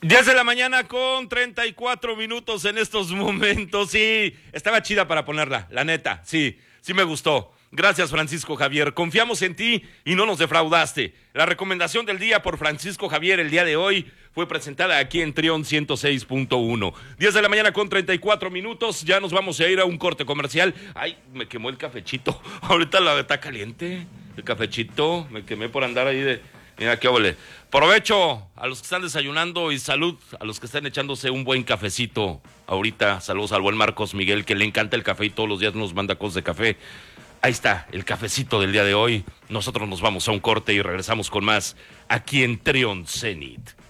10 de la mañana con 34 minutos en estos momentos. Sí, estaba chida para ponerla, la neta. Sí me gustó. Gracias, Francisco Javier. Confiamos en ti y no nos defraudaste. La recomendación del día por Francisco Javier el día de hoy fue presentada aquí en Trión 106.1. 10 de la mañana con 34 minutos. Ya nos vamos a ir a un corte comercial. Ay, me quemó el cafechito. Ahorita está caliente. El cafechito. Me quemé por andar ahí de... Mira, qué ole. Provecho a los que están desayunando y salud a los que están echándose un buen cafecito. Ahorita, saludos al buen Marcos Miguel, que le encanta el café y todos los días nos manda cosas de café. Ahí está, el cafecito del día de hoy. Nosotros nos vamos a un corte y regresamos con más aquí en Trión Zenit.